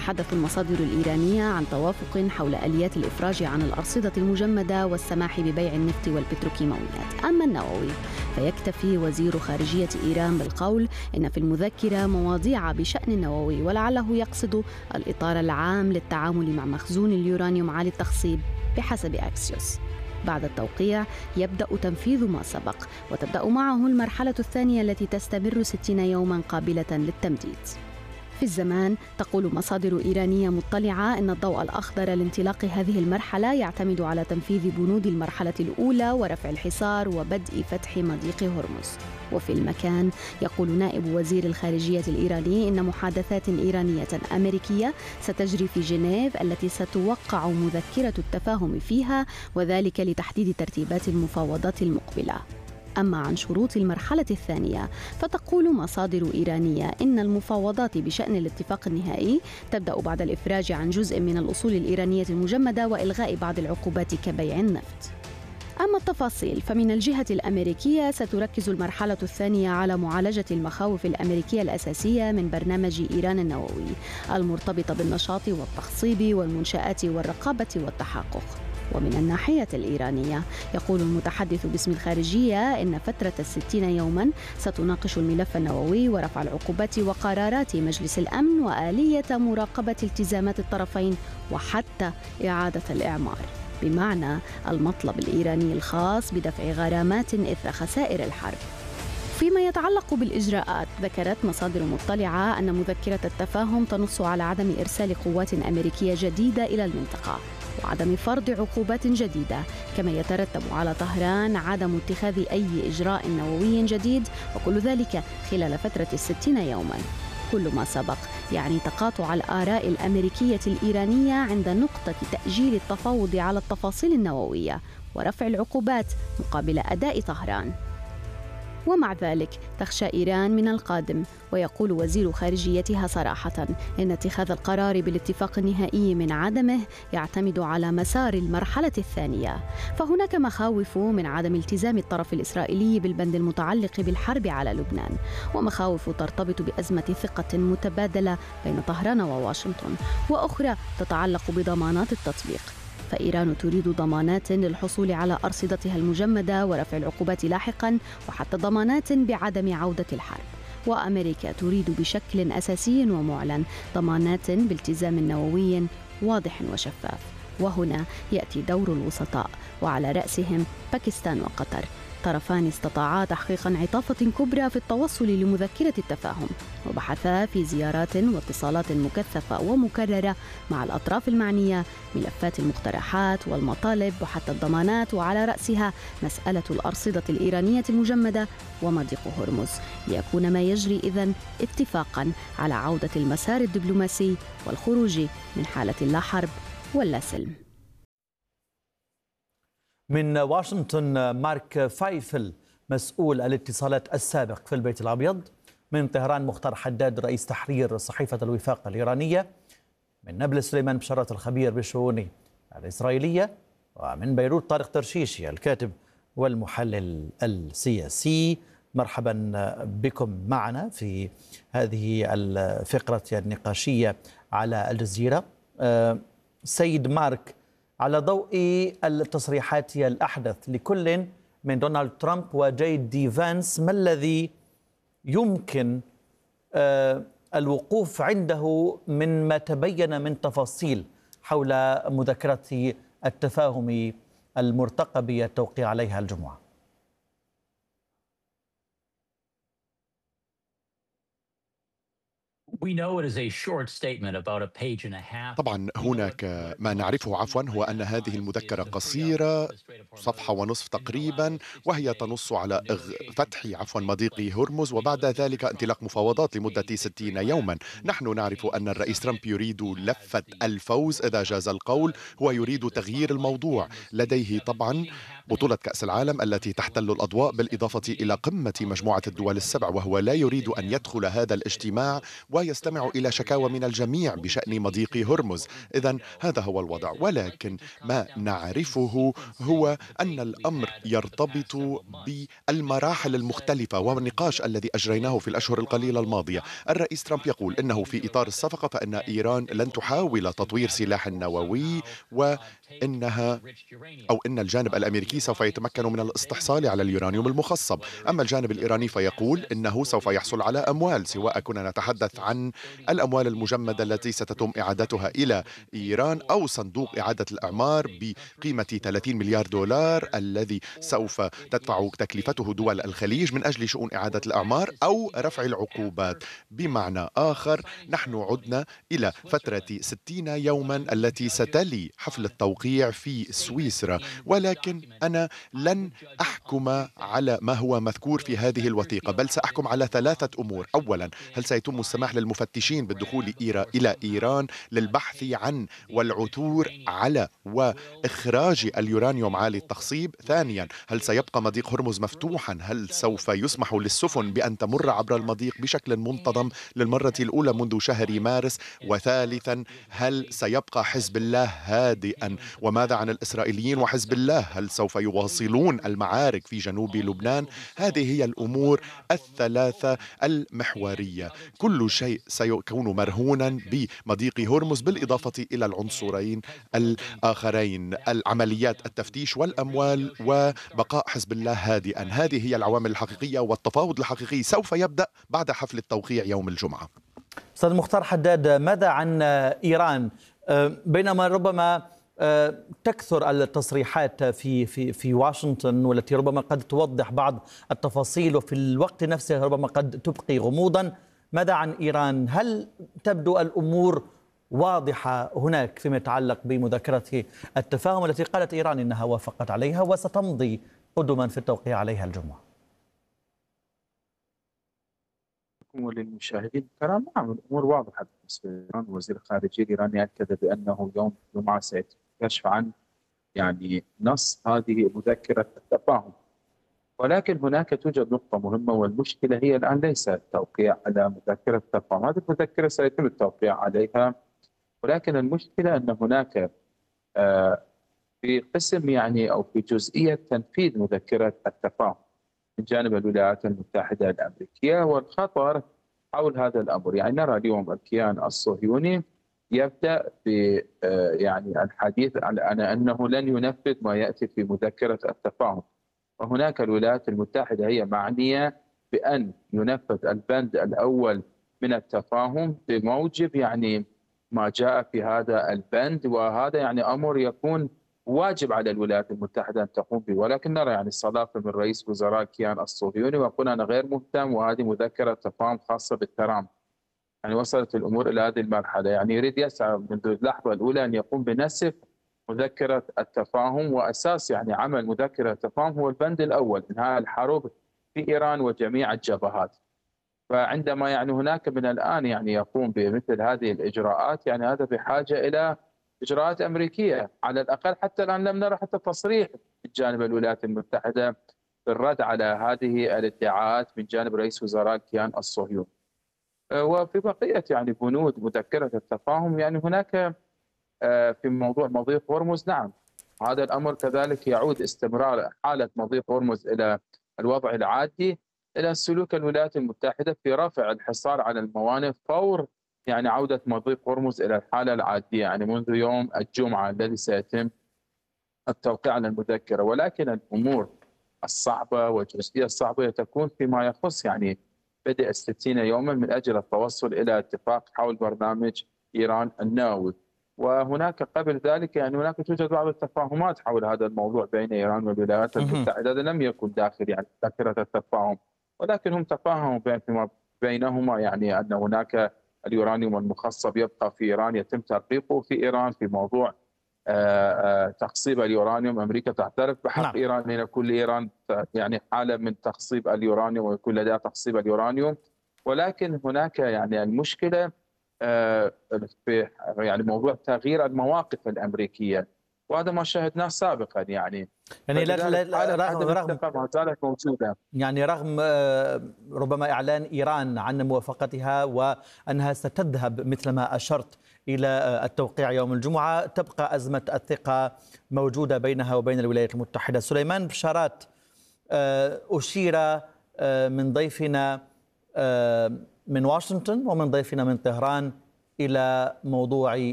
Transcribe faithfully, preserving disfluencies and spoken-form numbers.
تتحدث المصادر الإيرانية عن توافق حول آليات الإفراج عن الأرصدة المجمدة والسماح ببيع النفط والبتروكيماويات. أما النووي فيكتفي وزير خارجية إيران بالقول إن في المذكرة مواضيع بشأن النووي، ولعله يقصد الإطار العام للتعامل مع مخزون اليورانيوم عالي التخصيب بحسب أكسيوس. بعد التوقيع يبدأ تنفيذ ما سبق، وتبدأ معه المرحلة الثانية التي تستمر ستين يوما قابلة للتمديد. في الزمان تقول مصادر إيرانية مطلعة أن الضوء الأخضر لانطلاق هذه المرحلة يعتمد على تنفيذ بنود المرحلة الأولى ورفع الحصار وبدء فتح مضيق هرمز. وفي المكان يقول نائب وزير الخارجية الإيراني إن محادثات إيرانية أمريكية ستجري في جنيف التي ستوقع مذكرة التفاهم فيها، وذلك لتحديد ترتيبات المفاوضات المقبلة. أما عن شروط المرحلة الثانية فتقول مصادر إيرانية إن المفاوضات بشأن الاتفاق النهائي تبدأ بعد الإفراج عن جزء من الأصول الإيرانية المجمدة وإلغاء بعض العقوبات كبيع النفط. أما التفاصيل فمن الجهة الأمريكية ستركز المرحلة الثانية على معالجة المخاوف الأمريكية الأساسية من برنامج إيران النووي المرتبطة بالنشاط والتخصيب والمنشآت والرقابة والتحقق. ومن الناحية الإيرانية يقول المتحدث باسم الخارجية إن فترة الستين يوما ستناقش الملف النووي ورفع العقوبات وقرارات مجلس الأمن وآلية مراقبة التزامات الطرفين وحتى إعادة الإعمار، بمعنى المطلب الإيراني الخاص بدفع غرامات إثر خسائر الحرب. فيما يتعلق بالإجراءات ذكرت مصادر مطلعة أن مذكرة التفاهم تنص على عدم إرسال قوات أمريكية جديدة إلى المنطقة وعدم فرض عقوبات جديدة، كما يترتب على طهران عدم اتخاذ أي إجراء نووي جديد، وكل ذلك خلال فترة الستين يوما. كل ما سبق يعني تقاطع الآراء الأمريكية الإيرانية عند نقطة تأجيل التفاوض على التفاصيل النووية ورفع العقوبات مقابل أداء طهران. ومع ذلك تخشى إيران من القادم، ويقول وزير خارجيتها صراحة إن اتخاذ القرار بالاتفاق النهائي من عدمه يعتمد على مسار المرحلة الثانية، فهناك مخاوف من عدم التزام الطرف الإسرائيلي بالبند المتعلق بالحرب على لبنان، ومخاوف ترتبط بأزمة ثقة متبادلة بين طهران وواشنطن، وأخرى تتعلق بضمانات التطبيق. فإيران تريد ضمانات للحصول على أرصدتها المجمدة ورفع العقوبات لاحقاً، وحتى ضمانات بعدم عودة الحرب. وأمريكا تريد بشكل أساسي ومعلن ضمانات بالتزام نووي واضح وشفاف. وهنا يأتي دور الوسطاء، وعلى رأسهم باكستان وقطر، طرفان استطاعا تحقيق انعطافة كبرى في التوصل لمذكرة التفاهم، وبحثا في زيارات واتصالات مكثفة ومكررة مع الأطراف المعنية ملفات المقترحات والمطالب وحتى الضمانات، وعلى رأسها مسألة الأرصدة الإيرانية المجمدة ومضيق هرمز، ليكون ما يجري إذن اتفاقا على عودة المسار الدبلوماسي والخروج من حالة لا حرب ولا سلم. من واشنطن مارك فايفل مسؤول الاتصالات السابق في البيت الأبيض. من طهران مختار حداد رئيس تحرير صحيفة الوفاق الإيرانية. من نابلس سليمان بشارة الخبير بالشؤون الإسرائيلية. ومن بيروت طارق ترشيشي الكاتب والمحلل السياسي. مرحبا بكم معنا في هذه الفقرة النقاشية على الجزيرة. سيد مارك، على ضوء التصريحات الأحدث لكل من دونالد ترامب وجي دي فانس، ما الذي يمكن الوقوف عنده من ما تبين من تفاصيل حول مذكرة التفاهم المرتقب بالتوقيع عليها الجمعة؟ طبعا هناك ما نعرفه عفوا هو أن هذه المذكرة قصيرة، صفحة ونصف تقريبا، وهي تنص على فتح عفوا مضيق هرمز وبعد ذلك انطلاق مفاوضات لمدة ستين يوما. نحن نعرف أن الرئيس ترامب يريد لفة الفوز إذا جاز القول، هو يريد تغيير الموضوع. لديه طبعا بطولة كأس العالم التي تحتل الأضواء بالإضافة إلى قمة مجموعة الدول السبع، وهو لا يريد أن يدخل هذا الاجتماع ويستمر يستمع إلى شكاوى من الجميع بشأن مضيق هرمز. إذن هذا هو الوضع، ولكن ما نعرفه هو أن الأمر يرتبط بالمراحل المختلفة والنقاش الذي أجريناه في الأشهر القليلة الماضية. الرئيس ترامب يقول إنه في إطار الصفقة فإن إيران لن تحاول تطوير سلاح نووي، وإنها أو إن الجانب الأمريكي سوف يتمكن من الاستحصال على اليورانيوم المخصب. أما الجانب الإيراني فيقول إنه سوف يحصل على أموال، سواء كنا نتحدث عن الأموال المجمدة التي ستتم إعادتها إلى إيران أو صندوق إعادة الأعمار بقيمة ثلاثين مليار دولار الذي سوف تدفع تكلفته دول الخليج من أجل شؤون إعادة الأعمار، أو رفع العقوبات. بمعنى آخر، نحن عدنا إلى فترة ستين يوما التي ستلي حفل التوقيع في سويسرا، ولكن أنا لن أحكم على ما هو مذكور في هذه الوثيقة، بل سأحكم على ثلاثة أمور. أولا، هل سيتم السماح للمفتشين بالدخول إلى إيران للبحث عن والعثور على وإخراج اليورانيوم عالي التخصيب؟ ثانيا، هل سيبقى مضيق هرمز مفتوحا؟ هل سوف يسمح للسفن بأن تمر عبر المضيق بشكل منتظم للمرة الأولى منذ شهر مارس؟ وثالثا، هل سيبقى حزب الله هادئا؟ وماذا عن الإسرائيليين وحزب الله؟ هل سوف يواصلون المعارك في جنوب لبنان؟ هذه هي الأمور الثلاثة المحورية. كل شيء سيكون مرهونا بمضيق هرمز، بالإضافة إلى العنصرين الآخرين، العمليات التفتيش والأموال وبقاء حزب الله هادئا. هذه هي العوامل الحقيقية، والتفاوض الحقيقي سوف يبدأ بعد حفل التوقيع يوم الجمعة. أستاذ مختار حداد، ماذا عن إيران؟ بينما ربما تكثر التصريحات في في في واشنطن والتي ربما قد توضح بعض التفاصيل، وفي الوقت نفسه ربما قد تبقي غموضا، ماذا عن إيران؟ هل تبدو الأمور واضحة هناك فيما يتعلق بمذكرة التفاهم التي قالت إيران إنها وافقت عليها وستمضي قدما في التوقيع عليها الجمعة؟ وللمشاهدين الكرام، نعم الامور واضحه بالنسبه لايران. وزير الخارجيه الايراني اكد بانه يوم الجمعه سيتم الكشف عن يعني نص هذه مذكره التفاهم، ولكن هناك توجد نقطه مهمه، والمشكله هي الان ليس التوقيع على مذكره التفاهم. هذه المذكره سيتم التوقيع عليها، ولكن المشكله ان هناك في قسم يعني او في جزئيه تنفيذ مذكره التفاهم من جانب الولايات المتحدة الأمريكية، والخطر حول هذا الأمر. يعني نرى اليوم الكيان الصهيوني يبدأ ب يعني الحديث على أنه لن ينفذ ما يأتي في مذكرة التفاهم، وهناك الولايات المتحدة هي معنية بأن ينفذ البند الأول من التفاهم بموجب يعني ما جاء في هذا البند، وهذا يعني أمر يكون واجب على الولايات المتحدة أن تقوم به. ولكن نرى يعني الصلافة من رئيس وزراء الكيان الصهيوني ويقول أنا غير مهتم، وهذه مذكرة تفاهم خاصة بالترامب. يعني وصلت الأمور إلى هذه المرحلة، يعني يريد يسعى منذ اللحظة الأولى أن يقوم بنسف مذكرة التفاهم، وأساس يعني عمل مذكرة التفاهم هو البند الأول، إنهاء الحرب في إيران وجميع الجبهات. فعندما يعني هناك من الآن يعني يقوم بمثل هذه الإجراءات، يعني هذا بحاجة إلى إجراءات أمريكية على الأقل. حتى الآن لم نرى حتى تصريح من جانب الولايات المتحدة بالرد على هذه الادعاءات من جانب رئيس وزراء الكيان الصهيوني. وفي بقية يعني بنود مذكرة التفاهم، يعني هناك في موضوع مضيق هرمز، نعم هذا الأمر كذلك يعود استمرار حالة مضيق هرمز إلى الوضع العادي، إلى سلوك الولايات المتحدة في رفع الحصار على الموانئ فور يعني عودة مضيق هرمز إلى الحالة العادية، يعني منذ يوم الجمعة الذي سيتم التوقيع على المذكرة. ولكن الأمور الصعبة والجزئية الصعبة تكون فيما يخص يعني بدء الستين يوما من أجل التوصل إلى اتفاق حول برنامج إيران النووي. وهناك قبل ذلك يعني هناك توجد بعض التفاهمات حول هذا الموضوع بين إيران والولايات المتحدة. هذا لم يكن داخل يعني مذكرة التفاهم، ولكن هم تفاهموا فيما بينهما يعني أن هناك اليورانيوم المخصب يبقى في إيران، يتم ترقيقه في إيران. في موضوع تخصيب اليورانيوم، أمريكا تعترف بحق نعم. إيران أن يكون لإيران يعني حالة من تخصيب اليورانيوم ويكون لديها تخصيب اليورانيوم. ولكن هناك يعني المشكلة في يعني موضوع تغيير المواقف الأمريكية. وهذا ما شاهدناه سابقا يعني يعني لا لا لا رغم رغم ما زالت موجودة. يعني رغم ربما إعلان إيران عن موافقتها وأنها ستذهب مثل ما أشرت إلى التوقيع يوم الجمعة، تبقى أزمة الثقة موجودة بينها وبين الولايات المتحدة. سليمان بشارات، أشير من ضيفنا من واشنطن ومن ضيفنا من طهران إلى موضوع